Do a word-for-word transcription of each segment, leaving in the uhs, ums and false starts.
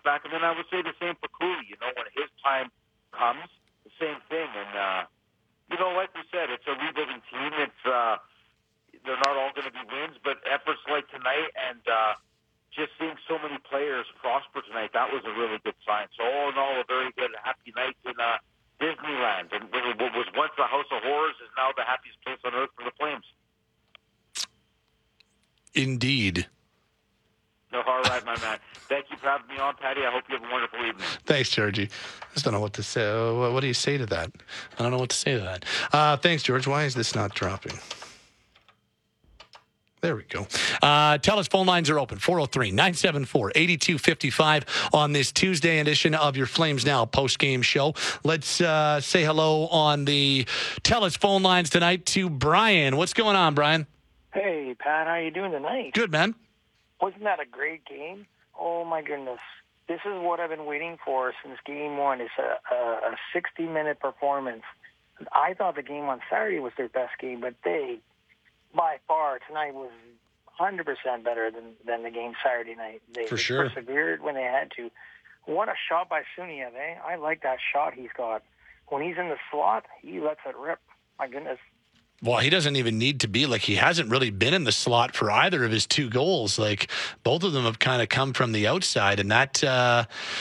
back. And then I would say the same for Cooley. You know, when his time comes, the same thing. And, uh, you know, like we said, it's a rebuilding team. It's uh, they're not all going to be wins, but efforts like tonight and uh, just seeing so many players prosper tonight, that was a really good sign. So all in all, a very good, happy night in uh, Disneyland. And what was once a house of horrors is now the happiest place on earth for the Flames. Indeed. No, all right, my man. Thank you for having me on, Patty. I hope you have a wonderful evening. Thanks, Georgie. I just don't know what to say. Uh, What do you say to that? I don't know what to say to that. Uh, thanks, George. Why is this not dropping? There we go. Uh, tell us, phone lines are open. four oh three, nine seven four, eight two five five on this Tuesday edition of your Flames Now post-game show. Let's uh, say hello on the Tell Us phone lines tonight to Brian. What's going on, Brian? Hey, Pat. How you doing tonight? Good, man. Wasn't that a great game? Oh, my goodness. This is what I've been waiting for since game one. It's a, a, a sixty-minute performance. I thought the game on Saturday was their best game, but they, by far, tonight was one hundred percent better than, than the game Saturday night. They, For they sure. persevered when they had to. What a shot by Suniev, eh? I like that shot he's got. When he's in the slot, he lets it rip. My goodness. Well, he doesn't even need to be. Like, he hasn't really been in the slot for either of his two goals. Like, both of them have kind of come from the outside, and that uh,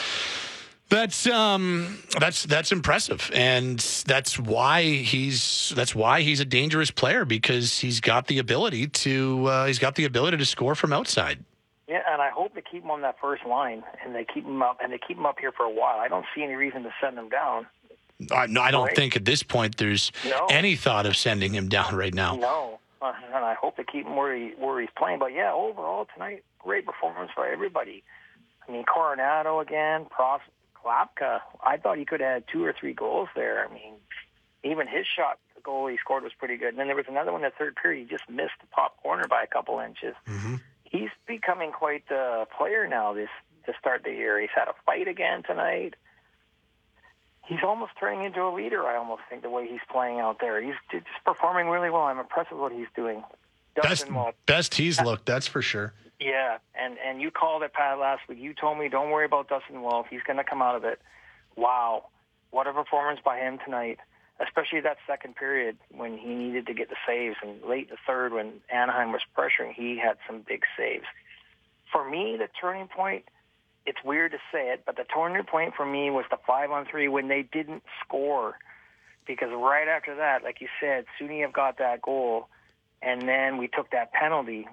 that's um, that's that's impressive, and that's why he's that's why he's a dangerous player, because he's got the ability to uh, he's got the ability to score from outside. Yeah, and I hope they keep him on that first line, and they keep him up, and they keep him up here for a while. I don't see any reason to send him down. I, no, I don't Right. think at this point there's No. any thought of sending him down right now. No, uh, and I hope they keep him where, he, where he's playing. But, yeah, overall tonight, great performance by everybody. I mean, Coronado again, Pros, Klapka. I thought he could have had two or three goals there. I mean, even his shot, the goal he scored was pretty good. And then there was another one in the third period. He just missed the top corner by a couple inches. Mm-hmm. He's becoming quite the player now this to start the year. He's had a fight again tonight. He's almost turning into a leader, I almost think, the way he's playing out there. He's just performing really well. I'm impressed with what he's doing. Best, Dustin Walt, best he's looked, that's for sure. yeah, and, and you called it, Pat, last week. You told me, don't worry about Dustin Wolf. He's going to come out of it. Wow. What a performance by him tonight, especially that second period when he needed to get the saves. And late in the third, when Anaheim was pressuring, he had some big saves. For me, the turning point, it's weird to say it, but the turning point for me was the five on three when they didn't score. Because right after that, like you said, Suniev got that goal, and then we took that penalty.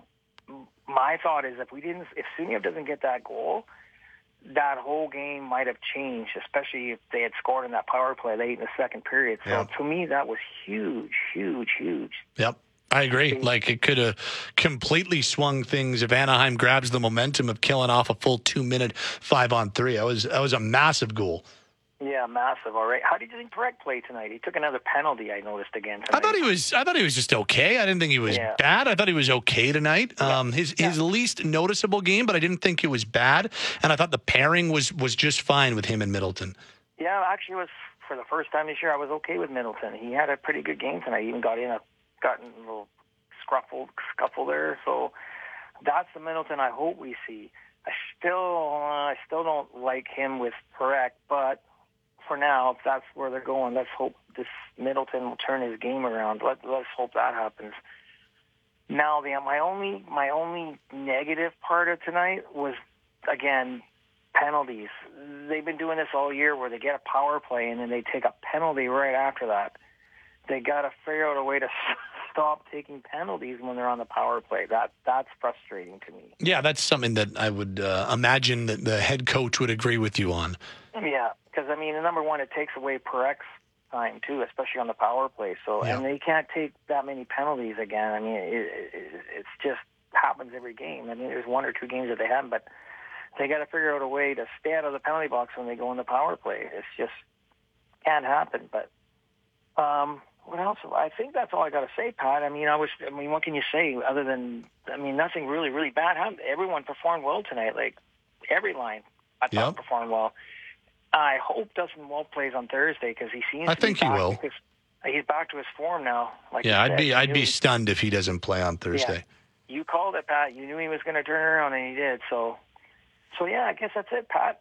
My thought is if we didn't, if Suniev doesn't get that goal, that whole game might have changed, especially if they had scored in that power play late in the second period. So Yeah. to me, that was huge, huge, huge. Yep. I agree. Like, it could have completely swung things if Anaheim grabs the momentum of killing off a full two-minute five-on-three. That was that was a massive goal. Yeah, massive. All right. How did you think Perek played tonight? He took another penalty, I noticed again tonight. I thought he was. I thought he was just okay. I didn't think he was Yeah. bad. I thought he was okay tonight. Yeah. Um, his Yeah. his least noticeable game, but I didn't think it was bad. And I thought the pairing was was just fine with him and Middleton. Yeah, actually, it was for the first time this year. I was okay with Middleton. He had a pretty good game tonight. He even got in a got in a little scruffle scuffle there. So that's the Middleton I hope we see. I still uh, I still don't like him with Perek, but for now, if that's where they're going, let's hope this Middleton will turn his game around. Let let's hope that happens. Now, the my only my only negative part of tonight was again penalties. They've been doing this all year where they get a power play and then they take a penalty right after that. They got to figure out a way to stop taking penalties when they're on the power play. That that's frustrating to me. Yeah, that's something that I would uh, imagine that the head coach would agree with you on. Yeah, because I mean, number one, it takes away Perek's time too, especially on the power play. So, Yeah. and they can't take that many penalties again. I mean, it, it, it's just happens every game. I mean, there's one or two games that they haven't, but they got to figure out a way to stay out of the penalty box when they go in the power play. It's just can't happen. But um, what else? I think that's all I got to say, Pat. I mean, I was. I mean, what can you say other than? I mean, nothing really, really bad happened. Everyone performed well tonight. Like every line, I thought Yep. performed well. I hope Dustin Wolf plays on Thursday because he seems. I to think be he back will. because He's back to his form now. Like Yeah, you I'd said. be You I'd knew be he- stunned if he doesn't play on Thursday. You called it, Pat. You knew he was going to turn around, and he did. So, so yeah, I guess that's it, Pat.